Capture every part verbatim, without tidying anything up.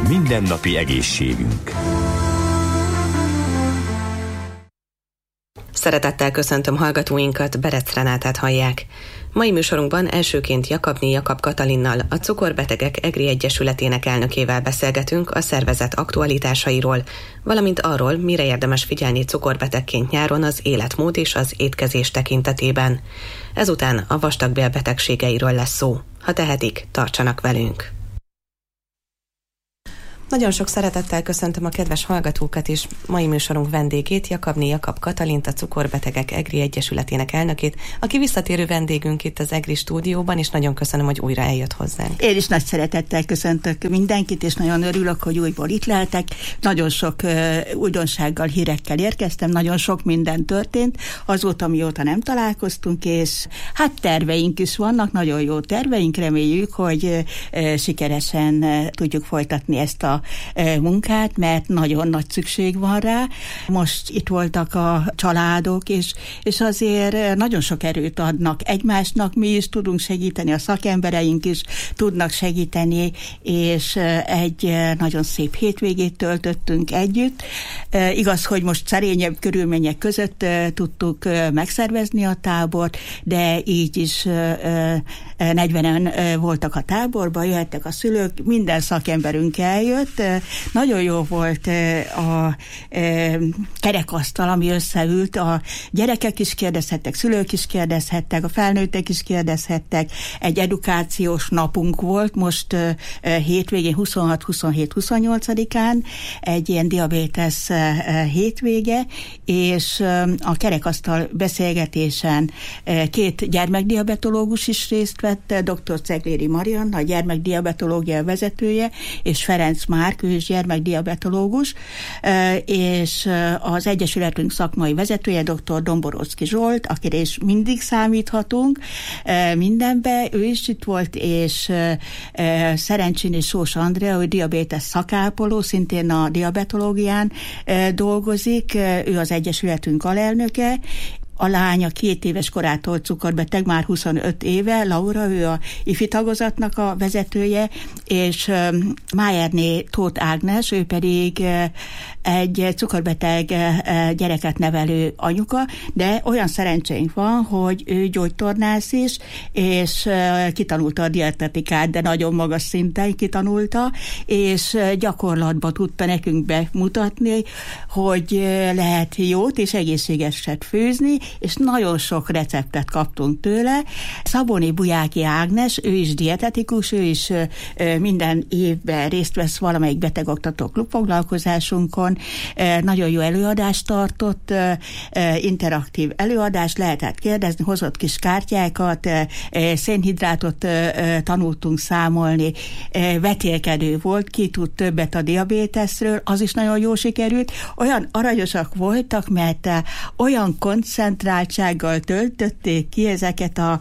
Mindennapi egészségünk. Szeretettel köszöntöm hallgatóinkat, Berec Renátát hallják. Mai műsorunkban elsőként Jakabné Jakab Katalinnal, a Cukorbetegek EGRI Egyesületének elnökével beszélgetünk a szervezet aktualitásairól, valamint arról, mire érdemes figyelni cukorbetegként nyáron az életmód és az étkezés tekintetében. Ezután a vastagbél betegségeiről lesz szó. Ha tehetik, tartsanak velünk! Nagyon sok szeretettel köszöntöm a kedves hallgatókat és mai műsorunk vendégét, Jakabné Jakab Katalint, a Cukorbetegek EGRI Egyesületének elnökét, aki visszatérő vendégünk itt az EGRI stúdióban, és nagyon köszönöm, hogy újra eljött hozzánk. Én is nagy szeretettel köszöntök mindenkit, és nagyon örülök, hogy újból itt lehetek. Nagyon sok uh, újdonsággal, hírekkel érkeztem, nagyon sok minden történt azóta, mióta nem találkoztunk, és hát terveink is vannak, nagyon jó terveink, reméljük, hogy uh, sikeresen uh, tudjuk folytatni ezt a munkát, mert nagyon nagy szükség van rá. Most itt voltak a családok, és, és azért nagyon sok erőt adnak egymásnak, mi is tudunk segíteni, a szakembereink is tudnak segíteni, és egy nagyon szép hétvégét töltöttünk együtt. Igaz, hogy most szerényebb körülmények között tudtuk megszervezni a tábort, de így is negyvenen voltak a táborban, jöhettek a szülők, minden szakemberünk eljött. Nagyon jó volt a kerekasztal, ami összeült, a gyerekek is kérdezhettek, szülők is kérdezhettek, a felnőttek is kérdezhettek. Egy edukációs napunk volt most hétvégén, huszonhat, huszonhét, huszonnyolcadikán, egy ilyen diabétesz hétvége, és a kerekasztal beszélgetésen két gyermekdiabetológus is részt vett, dr. Cegléri Marianna, a gyermekdiabetológia vezetője, és Ferenc Márk, ő is gyermekdiabetológus, és az Egyesületünk szakmai vezetője, dr. Domborovszky Zsolt, akire is mindig számíthatunk mindenbe, ő is itt volt, és Szerencsényi Sós Andrea, ő diabétes szakápoló, szintén a diabetológián dolgozik, ő az Egyesületünk alelnöke. A lánya két éves korától cukorbeteg, már huszonöt éve, Laura, ő a ifi tagozatnak a vezetője, és Májerné Tóth Ágnes, ő pedig egy cukorbeteg gyereket nevelő anyuka, de olyan szerencsénk van, hogy ő gyógytornász is, és kitanulta a dietetikát, de nagyon magas szinten kitanulta, és gyakorlatban tudta nekünk bemutatni, hogy lehet jót és egészségeset főzni, és nagyon sok receptet kaptunk tőle. Szabóni Bujáki Ágnes, ő is dietetikus, ő is minden évben részt vesz valamelyik betegoktató klubfoglalkozásunkon, nagyon jó előadást tartott, interaktív előadást, lehetett kérdezni, hozott kis kártyákat, szénhidrátot tanultunk számolni, vetélkedő volt, ki tud többet a diabéteszről, az is nagyon jó sikerült. Olyan aranyosak voltak, mert olyan koncentráltsággal töltötték ki ezeket a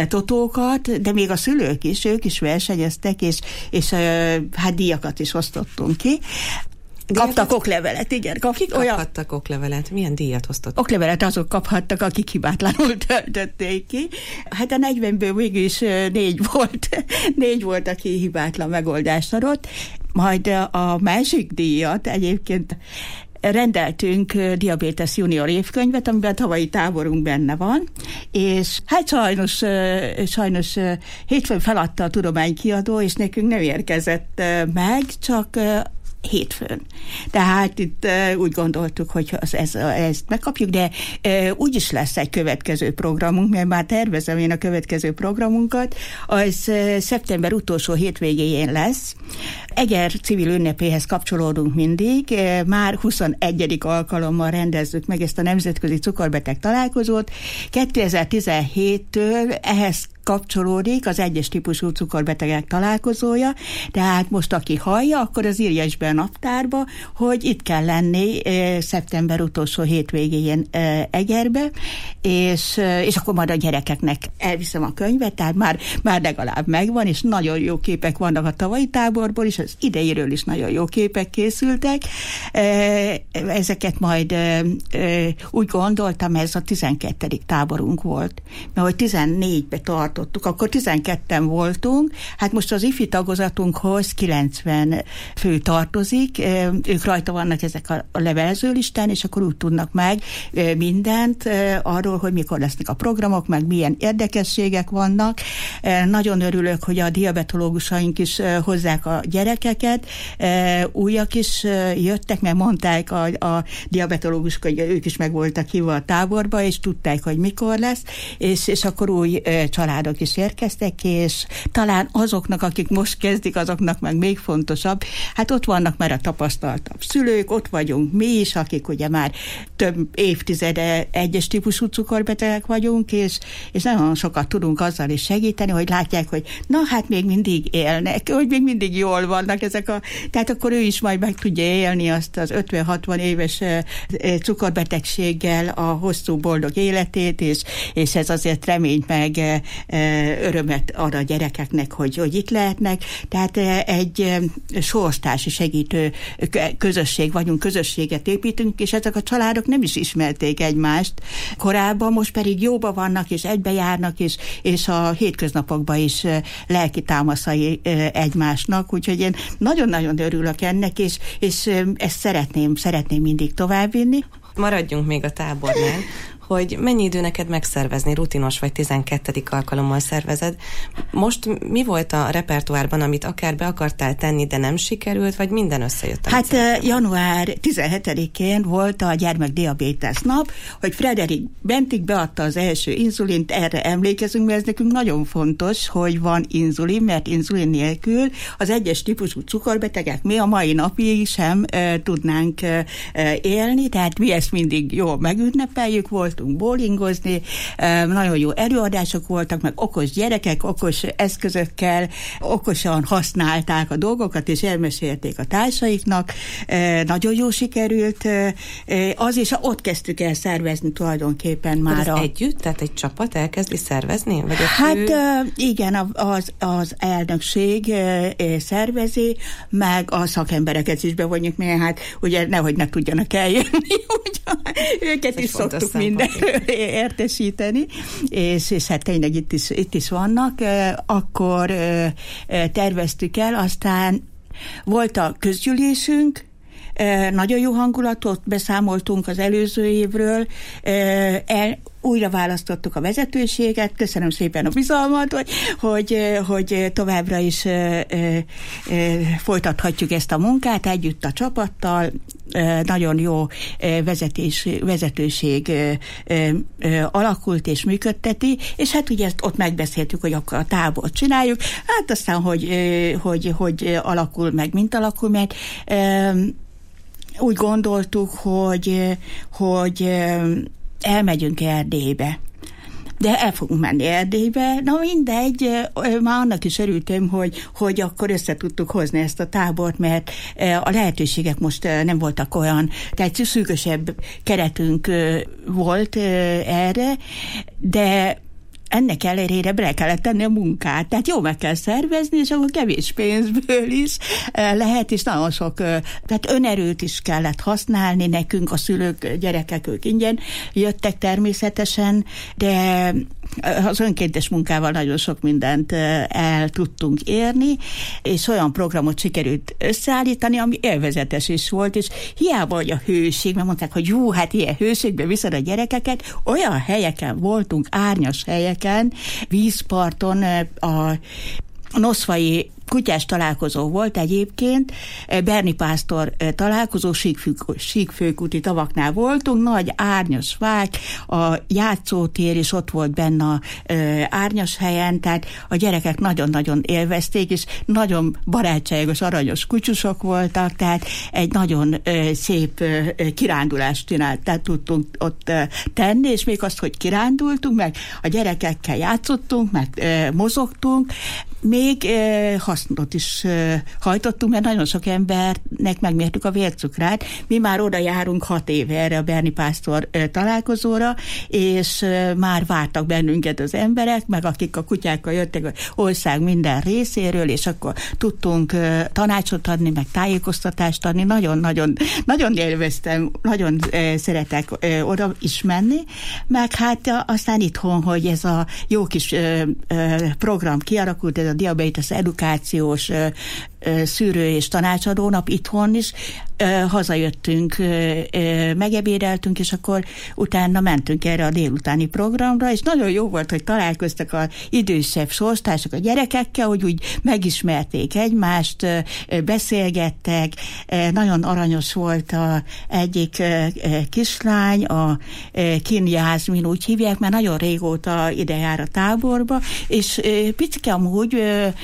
totókat, de még a szülők is, ők is versenyeztek, és, és hát díjakat is osztottunk ki. Kaptak oklevelet, igen. Kik olyan... kaphattak oklevelet? Milyen díjat osztottak? Oklevelet azok kaphattak, akik hibátlanul töltötték ki. Hát a negyvenből végül is négy volt, négy volt, aki hibátlan megoldást adott. Majd a másik díjat egyébként rendeltünk diabétesz junior évkönyvet, amiben a tavalyi táborunk benne van, és hát sajnos, sajnos hétfőn feladta a tudománykiadó, és nekünk nem érkezett meg, csak hétfőn. Tehát itt uh, úgy gondoltuk, hogy az, ez, ezt megkapjuk, de uh, úgyis lesz egy következő programunk, mert már tervezem én a következő programunkat, az uh, szeptember utolsó hétvégéjén lesz. Eger civil ünnepéhez kapcsolódunk mindig, uh, már huszonegyedik alkalommal rendezzük meg ezt a nemzetközi cukorbeteg találkozót. kétezer-tizenhéttől ehhez kapcsolódik az egyes típusú cukorbetegek találkozója, tehát most aki hallja, akkor az írja is be a naptárba, hogy itt kell lenni e, szeptember utolsó hétvégén e, Egerbe, és, e, és akkor majd a gyerekeknek elviszem a könyvet, tehát már, már legalább megvan, és nagyon jó képek vannak a tavalyi táborból is, az ideiről is nagyon jó képek készültek. E, ezeket majd e, e, úgy gondoltam, ez a tizenkettedik táborunk volt, mert hogy tizennégybe tart tartottuk. Akkor tizenketten voltunk, hát most az ifi tagozatunkhoz kilencven fő tartozik, ők rajta vannak ezek a levelezőlistán, és akkor úgy tudnak meg mindent arról, hogy mikor lesznek a programok, meg milyen érdekességek vannak. Nagyon örülök, hogy a diabetológusaink is hozzák a gyerekeket, újak is jöttek, mert mondták a, a diabetológusok, hogy ők is meg voltak hívva a táborba, és tudták, hogy mikor lesz, és, és akkor új családok is érkeztek, és talán azoknak, akik most kezdik, azoknak meg még fontosabb, hát ott vannak már a tapasztaltabb szülők, ott vagyunk mi is, akik ugye már több évtizede egyes típusú cukorbetegek vagyunk, és, és nagyon sokat tudunk azzal is segíteni, hogy látják, hogy na hát még mindig élnek, hogy még mindig jól vannak ezek a, tehát akkor ő is majd meg tudja élni azt az ötven-hatvan éves cukorbetegséggel a hosszú boldog életét, és, és ez azért reményt meg örömet ad a gyerekeknek, hogy, hogy itt lehetnek. Tehát egy sorstársi segítő közösség vagyunk, közösséget építünk, és ezek a családok nem is ismerték egymást korábban, most pedig jóba vannak, és egybe járnak, és, és a hétköznapokban is lelki támaszai egymásnak, úgyhogy én nagyon-nagyon örülök ennek, és, és ezt szeretném, szeretném mindig továbbvinni. Maradjunk még a tábornál, hogy mennyi idő neked megszervezni, rutinos vagy tizenkettedik alkalommal szervezed. Most mi volt a repertoárban, amit akár be akartál tenni, de nem sikerült, vagy minden összejött? Hát szerettem? január tizenhetedikén volt a gyermekdiabétesz nap, hogy Frederik Bentik beadta az első inzulint, erre emlékezünk, mert ez nekünk nagyon fontos, hogy van inzulin, mert inzulin nélkül az egyes típusú cukorbetegek mi a mai napig sem e, tudnánk e, élni, tehát mi ezt mindig jól megünnepeljük, volt bowlingozni, nagyon jó előadások voltak, meg okos gyerekek, okos eszközökkel, okosan használták a dolgokat, és elmesélték a társaiknak. Nagyon jó sikerült. Az is, ott kezdtük el szervezni tulajdonképpen már. Az a... együtt? Tehát egy csapat elkezdi szervezni? Vagy hát fő... igen, az, az elnökség szervezi, meg a szakembereket is bevonjuk, mert hát ugye nehogy ne tudjanak eljönni, őket is szoktuk minden értesíteni, és, és hát tényleg itt is, itt is vannak. Akkor terveztük el, aztán volt a közgyűlésünk, nagyon jó hangulatot, beszámoltunk az előző évről, el, újra választottuk a vezetőséget, köszönöm szépen a bizalmat, hogy, hogy, hogy továbbra is folytathatjuk ezt a munkát együtt a csapattal, nagyon jó vezetés, vezetőség alakult és működteti, és hát ugye ezt ott megbeszéltük, hogy akkor a tábort csináljuk, hát aztán, hogy, hogy, hogy alakul meg, mint alakul meg, úgy gondoltuk, hogy, hogy elmegyünk Erdélybe. De el fogunk menni Erdélybe. Na mindegy, már annak is örültem, hogy, hogy akkor össze tudtuk hozni ezt a tábort, mert a lehetőségek most nem voltak olyan, tehát szűkösebb keretünk volt erre, de ennek ellenére bele kellett tenni a munkát. Tehát jó meg kell szervezni, és akkor kevés pénzből is lehet, és nagyon sok, tehát önerőt is kellett használni nekünk, a szülők, gyerekek, ők ingyen jöttek természetesen, de az önkéntes munkával nagyon sok mindent el tudtunk érni, és olyan programot sikerült összeállítani, ami élvezetes is volt, és hiába, hogy a hőség, mert mondták, hogy jó, hát ilyen hőségbe viszed a gyerekeket, olyan helyeken voltunk, árnyas helyeken, vízparton, a noszvai kutyás találkozó volt egyébként, Berni pásztor találkozó, Síkfőkúti tavaknál voltunk, nagy árnyas fák, a játszótér is ott volt benne a árnyas helyen, tehát a gyerekek nagyon-nagyon élvezték, és nagyon barátságos, aranyos kutyusok voltak, tehát egy nagyon szép kirándulást csinált, tehát tudtunk ott tenni, és még azt, hogy kirándultunk, meg a gyerekekkel játszottunk, meg mozogtunk, még ha hasznot is hajtottunk, mert nagyon sok embernek megmértük a vércukrát. Mi már oda járunk hat éve erre a Berni Pásztor találkozóra, és már vártak bennünket az emberek, meg akik a kutyákkal jöttek az ország minden részéről, és akkor tudtunk tanácsot adni, meg tájékoztatást adni. Nagyon-nagyon nagyon élveztem, nagyon szeretek oda is menni, meg hát aztán itthon, hogy ez a jó kis program kialakult, ez a diabetes edukációs szűrő és tanácsadónap itthon is, hazajöttünk, megebédeltünk, és akkor utána mentünk erre a délutáni programra, és nagyon jó volt, hogy találkoztak az idősebb sorstársak a gyerekekkel, hogy úgy megismerték egymást, beszélgettek, nagyon aranyos volt a egyik kislány, a Kin Jászmin úgy hívják, mert nagyon régóta ide jár a táborba, és picike amúgy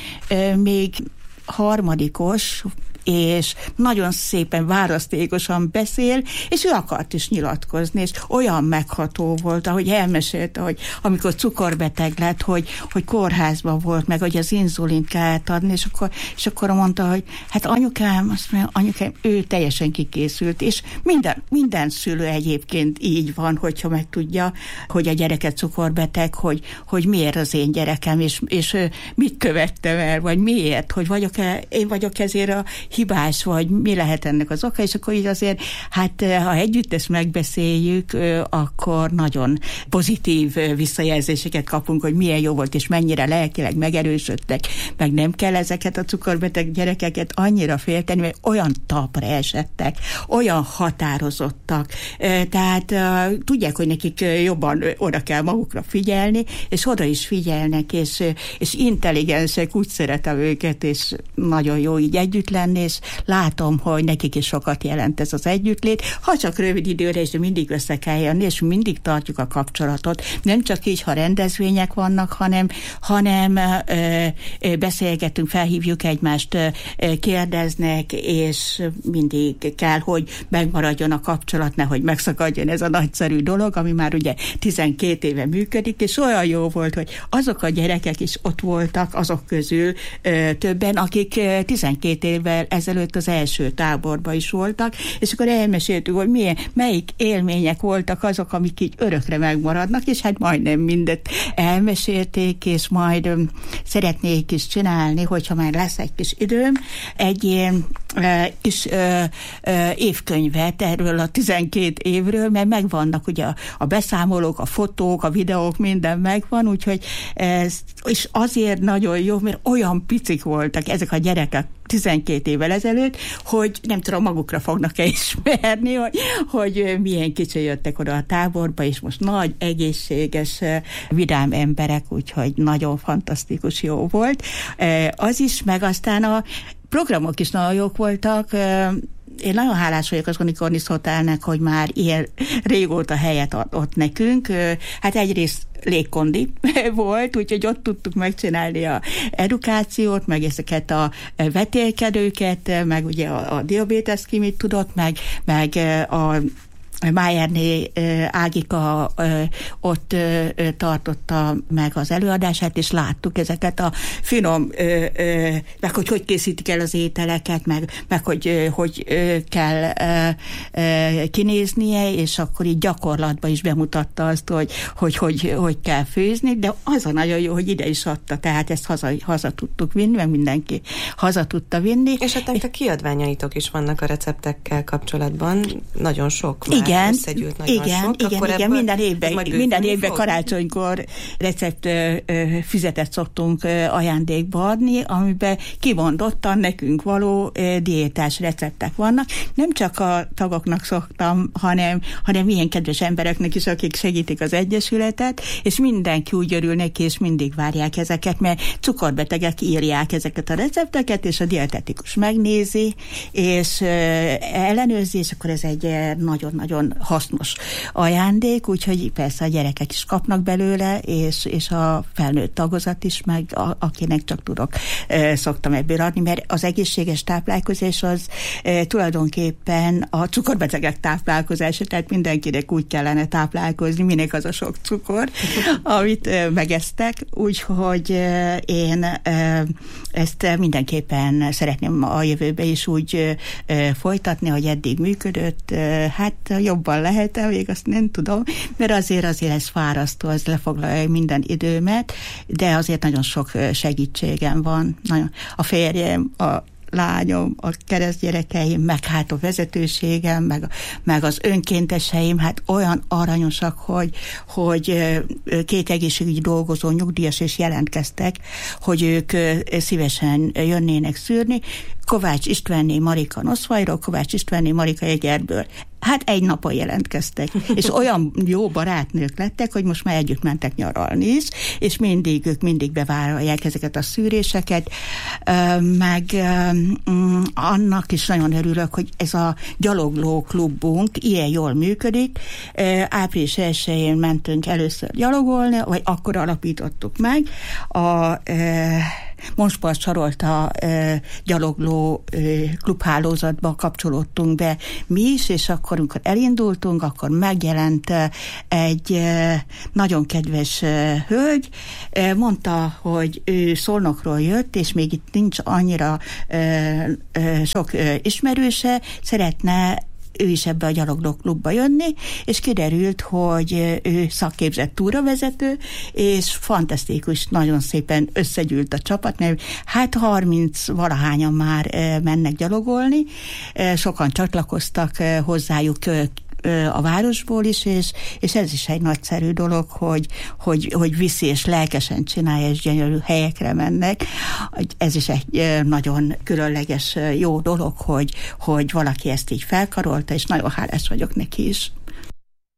még harmadikos, és nagyon szépen választékosan beszél, és ő akart is nyilatkozni, és olyan megható volt, ahogy elmesélte, hogy amikor cukorbeteg lett, hogy, hogy kórházban volt, meg hogy az inzulint kellett adni, és akkor, és akkor mondta, hogy hát anyukám, azt mondja, anyukám, ő teljesen kikészült, és minden, minden szülő egyébként így van, hogyha megtudja, hogy a gyereke cukorbeteg, hogy, hogy miért az én gyerekem, és, és mit követtem el, vagy miért, hogy vagyok-e, én vagyok ezért a hibás, vagy mi lehet ennek az oka, és akkor így azért, hát ha együtt ezt megbeszéljük, akkor nagyon pozitív visszajelzéseket kapunk, hogy milyen jó volt, és mennyire lelkileg megerősödtek, meg nem kell ezeket a cukorbeteg gyerekeket annyira félteni, mert olyan talpra esettek, olyan határozottak, tehát tudják, hogy nekik jobban oda kell magukra figyelni, és oda is figyelnek, és, és intelligensek, úgy szeretem őket, és nagyon jó így együtt lenni, és látom, hogy nekik is sokat jelent ez az együttlét, ha csak rövid időre, és mindig össze kell jönni, és mindig tartjuk a kapcsolatot. Nem csak így, ha rendezvények vannak, hanem, hanem ö, ö, beszélgetünk, felhívjuk egymást, ö, kérdeznek, és mindig kell, hogy megmaradjon a kapcsolat, nehogy megszakadjon ez a nagyszerű dolog, ami már ugye tizenkét éve működik, és olyan jó volt, hogy azok a gyerekek is ott voltak, azok közül ö, többen, akik ö, tizenkét évvel ezelőtt az első táborban is voltak, és akkor elmeséltük, hogy milyen, melyik élmények voltak azok, amik így örökre megmaradnak, és hát majdnem mindet elmesélték, és majd um, szeretnék is csinálni, hogyha már lesz egy kis időm, egy ilyen uh, kis uh, uh, évkönyvet erről a tizenkét évről, mert megvannak ugye a, a beszámolók, a fotók, a videók, minden megvan, úgyhogy ez, és azért nagyon jó, mert olyan picik voltak ezek a gyerekek tizenkét évvel ezelőtt, hogy nem tudom, magukra fognak-e ismerni, hogy, hogy milyen kicsi jöttek oda a táborba, és most nagy, egészséges, vidám emberek, úgyhogy nagyon fantasztikus, jó volt. Az is, meg aztán a programok is nagyon jók voltak. Én nagyon hálás vagyok az Unicornis Hotelnek, hogy már ilyen régóta helyet adott nekünk. Hát egyrészt légkondi volt, úgyhogy ott tudtuk megcsinálni a edukációt, meg ezeket a vetélkedőket, meg ugye a, a diabétesz ki mit tudott, meg, meg a Májerné Ágika ott tartotta meg az előadását, és láttuk ezeket a finom, meg hogy hogy készítik el az ételeket, meg, meg hogy hogy kell kinéznie, és akkor így gyakorlatban is bemutatta azt, hogy hogy, hogy, hogy kell főzni, de az a nagyon jó, hogy ide is adta, tehát ezt haza, haza tudtuk vinni, meg mindenki haza tudta vinni. És hát a kiadványaitok is vannak a receptekkel kapcsolatban, nagyon sok már. Igen, összegyűlt nagyon igen, sok. Igen, Akkor igen, minden évben, minden évben fog? karácsonykor recept füzetet szoktunk ajándékba adni, amiben kimondottan nekünk való diétás receptek vannak. Nem csak a tagoknak szoktam, hanem, hanem ilyen kedves embereknek is, akik segítik az Egyesületet, és mindenki úgy örül neki, és mindig várják ezeket, mert cukorbetegek írják ezeket a recepteket, és a dietetikus megnézi, és ellenőrzi, és akkor ez egy nagyon-nagyon nagyon hasznos ajándék, úgyhogy persze a gyerekek is kapnak belőle, és, és a felnőtt tagozat is, meg a, akinek csak tudok, e, szoktam ebből adni, mert az egészséges táplálkozás az e, tulajdonképpen a cukorbetegek táplálkozása, tehát mindenkinek úgy kellene táplálkozni, minek az a sok cukor, amit e, megesztek, úgyhogy e, én e, ezt mindenképpen szeretném a jövőben is úgy e, folytatni, hogy eddig működött. E, hát jobban lehet-e, még azt nem tudom, mert azért azért ez fárasztó, ez lefoglalja minden időmet, de azért nagyon sok segítségem van. Nagyon. A férjem, a lányom, a keresztgyerekeim, meg hát a vezetőségem, meg, meg az önkénteseim, hát olyan aranyosak, hogy, hogy két egészségügyi dolgozó nyugdíjas is jelentkeztek, hogy ők szívesen jönnének szűrni. Kovács Istvánné Marika Noszvajról, Kovács Istvánné Marika Egerből. Hát egy napon jelentkeztek, és olyan jó barátnők lettek, hogy most már együtt mentek nyaralni is, és mindig, ők mindig bevállalják ezeket a szűréseket, meg annak is nagyon örülök, hogy ez a gyalogló klubunk ilyen jól működik. április elsején mentünk először gyalogolni, vagy akkor alapítottuk meg. A Monspart Sarolta e, gyalogló e, klubhálózatba kapcsolódtunk be mi is, és akkor, amikor elindultunk, akkor megjelent egy e, nagyon kedves e, hölgy, e, mondta, hogy ő Szolnokról jött, és még itt nincs annyira e, e, sok e, ismerőse, szeretne ő is ebbe a gyaloglóklubba jönni, és kiderült, hogy ő szakképzett túravezető, és fantasztikus, nagyon szépen összegyűlt a csapat, mert hát harminc valahányan már mennek gyalogolni, sokan csatlakoztak hozzájuk a városból is, és, és ez is egy nagyszerű dolog, hogy, hogy, hogy viszi és lelkesen csinálja, és gyönyörű helyekre mennek. Ez is egy nagyon különleges jó dolog, hogy, hogy valaki ezt így felkarolta, és nagyon hálás vagyok neki is.